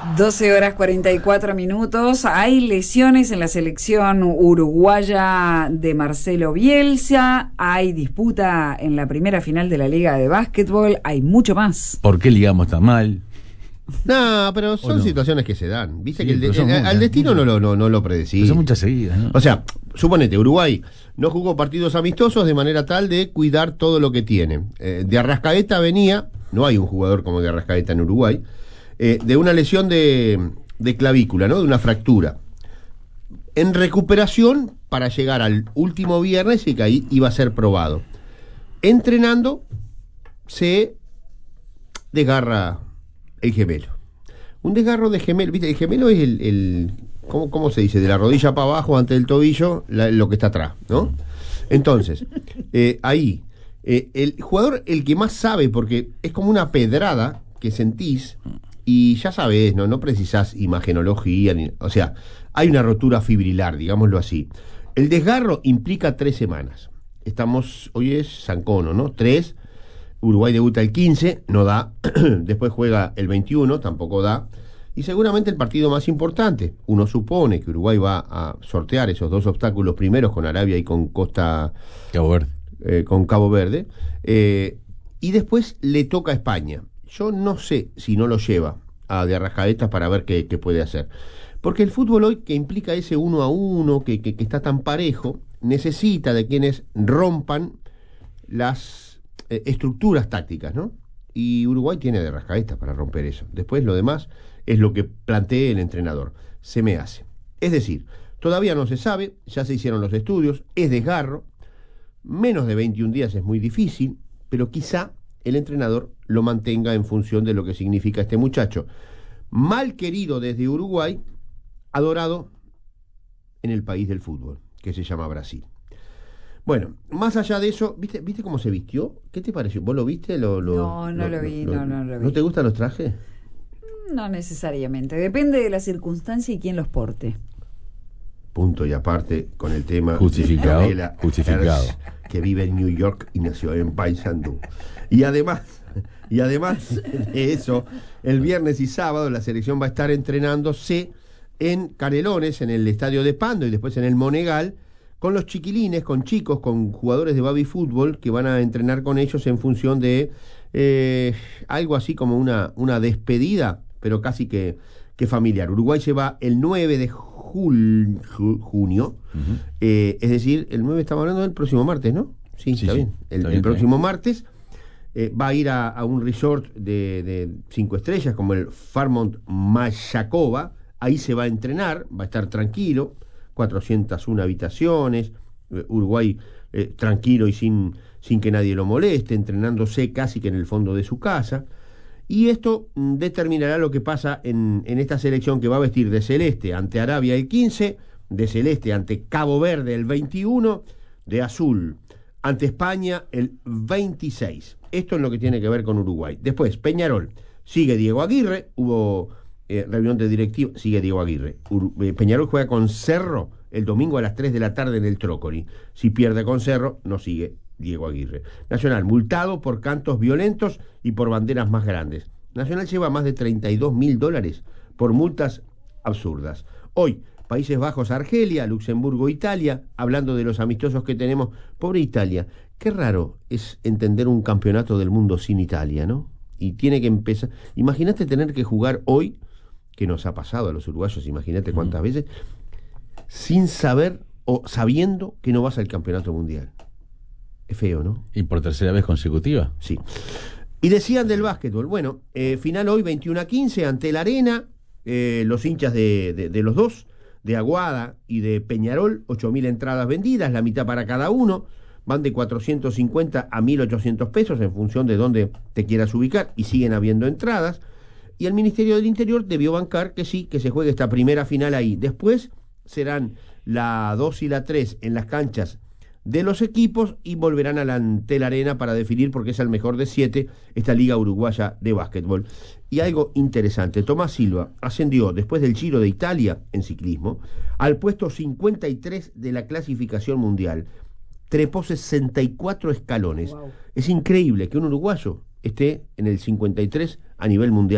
12:44. Hay lesiones en la selección uruguaya de Marcelo Bielsa. Hay disputa en la primera final de la Liga de Básquetbol. Hay mucho más. ¿Por qué ligamos tan mal? No, pero son situaciones que se dan. Viste que al destino no lo predecís. Son muchas seguidas, ¿no? O sea, suponete, Uruguay no jugó partidos amistosos de manera tal de cuidar todo lo que tiene. De Arrascaeta venía, no hay un jugador como de Arrascaeta en Uruguay, de una lesión de clavícula, ¿no? De una fractura. En recuperación para llegar al último viernes y que ahí iba a ser probado. Entrenando se desgarra el gemelo. Un desgarro de gemelo, ¿viste? El gemelo es el ¿cómo se dice? De la rodilla para abajo, ante el tobillo, lo que está atrás, ¿no? Entonces, ahí, el jugador, el que más sabe, porque es como una pedrada que sentís, y ya sabés, no precisás imagenología, o sea, hay una rotura fibrilar, digámoslo así. El desgarro implica 3 semanas. Hoy es Sancono, ¿no? 3. Uruguay debuta el 15, no da. Después juega el 21, tampoco da. Y seguramente el partido más importante. Uno supone que Uruguay va a sortear esos 2 obstáculos primeros con Arabia y con Cabo Verde. Con Cabo Verde. Y después le toca a España. Yo no sé si no lo lleva a De Arrascaeta para ver qué puede hacer. Porque el fútbol hoy, que implica ese 1-1, que está tan parejo, necesita de quienes rompan las estructuras tácticas, ¿no? Y Uruguay tiene De Arrascaeta para romper eso. Después lo demás es lo que plantee el entrenador. Se me hace. Es decir, todavía no se sabe, ya se hicieron los estudios, es desgarro, menos de 21 días es muy difícil, pero quizá el entrenador lo mantenga en función de lo que significa este muchacho. Mal querido desde Uruguay, adorado en el país del fútbol, que se llama Brasil. Bueno, más allá de eso, ¿viste cómo se vistió? ¿Qué te pareció? ¿Vos lo viste? No lo vi. ¿No te gustan los trajes? No necesariamente. Depende de la circunstancia y quién los porte. Punto y aparte con el tema justificado, de justificado. Que vive en New York y nació en Paysandú. Y además de eso, el viernes y sábado la selección va a estar entrenándose en Canelones, en el estadio de Pando y después en el Monegal, con los chiquilines, con chicos, con jugadores de baby fútbol que van a entrenar con ellos en función de algo así como una despedida, pero casi que familiar. Uruguay se va el 9 de junio, es decir, el 9 estamos hablando del próximo martes, ¿no? Sí, está bien. El próximo martes va a ir a un resort de 5 estrellas como el Fairmont Mayakoba. Ahí se va a entrenar, va a estar tranquilo. 401 habitaciones, Uruguay tranquilo y sin que nadie lo moleste, entrenándose casi que en el fondo de su casa. Y esto determinará lo que pasa en esta selección que va a vestir de celeste ante Arabia el 15, de celeste ante Cabo Verde el 21, de azul ante España el 26. Esto es lo que tiene que ver con Uruguay. Después, Peñarol, sigue Diego Aguirre, hubo reunión de directivo, sigue Diego Aguirre. Peñarol juega con Cerro el domingo a las 3 de la tarde en el Trócoli. Si pierde con Cerro, no sigue Diego Aguirre. Nacional, multado por cantos violentos y por banderas más grandes. Nacional lleva más de $32.000 por multas absurdas. Hoy, Países Bajos, Argelia, Luxemburgo, Italia, hablando de los amistosos que tenemos. Pobre Italia, qué raro es entender un campeonato del mundo sin Italia, ¿no? Y tiene que empezar. Imagínate tener que jugar hoy, que nos ha pasado a los uruguayos, imagínate cuántas veces, sin saber o sabiendo que no vas al campeonato mundial. Es feo, ¿no? ¿Y por tercera vez consecutiva? Sí. Y decían del básquetbol, bueno, final hoy 21-15 ante la Arena, los hinchas de los dos, de Aguada y de Peñarol, 8.000 entradas vendidas, la mitad para cada uno, van de 450 a 1.800 pesos en función de dónde te quieras ubicar, y siguen habiendo entradas. Y el Ministerio del Interior debió bancar que sí, que se juegue esta primera final ahí. Después serán la 2 y la 3 en las canchas de los equipos y volverán a la Arena para definir, porque es el mejor de 7, esta Liga Uruguaya de Básquetbol. Y algo interesante, Tomás Silva ascendió después del Giro de Italia en ciclismo al puesto 53 de la clasificación mundial. Trepó 64 escalones. Wow. Es increíble que un uruguayo esté en el 53 a nivel mundial.